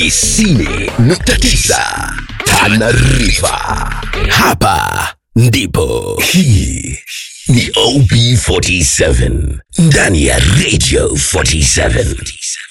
90.9 Tana River. Hapa ndipo. Hii ni OB47 ndani ya Radio 47.